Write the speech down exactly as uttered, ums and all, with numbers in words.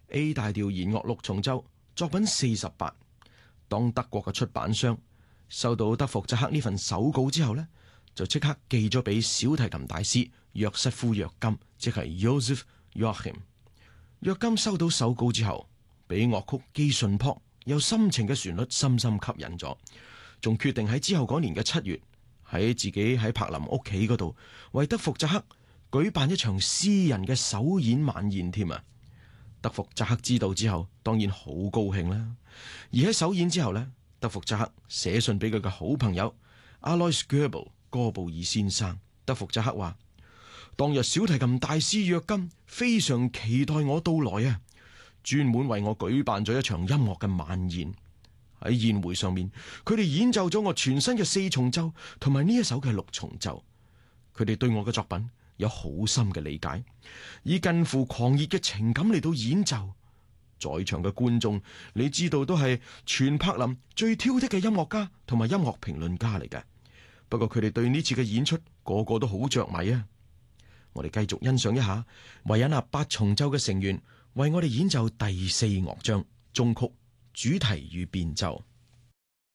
A 大調弦樂六重奏作品四十八。當德國嘅出版商收到德弗扎克呢份手稿之後呢，就即刻寄咗俾小提琴大師約瑟夫約金，即係 Joseph Joachim。約金收到手稿之後，俾樂曲既淳樸又深情嘅旋律深深吸引咗，仲決定喺之後嗰年嘅七月，喺自己喺柏林屋企嗰度為德弗扎克舉辦一場私人嘅首演晚宴添啊！德弗扎克知道之後，當然好高興啦。而喺首演之後呢，德弗扎克寫信俾佢嘅好朋友 Alois Goebel 哥布爾先生。德弗扎克話：當日小提琴大師約金非常期待我到來啊，專門為我舉辦咗一場音樂嘅晚宴。喺宴會上面，佢哋演奏咗我全新嘅四重奏同埋呢一首嘅六重奏。佢哋對我嘅作品有好深嘅理解，以近乎狂熱嘅情感嚟到演奏。在場嘅觀眾，你知道都係全柏林最挑剔嘅音樂家同埋音樂評論家嚟嘅。不過佢哋對呢次嘅演出個個都好着迷啊！我哋繼續欣賞一下維也納八重奏嘅成員為我哋演奏第四樂章終曲主題與變奏。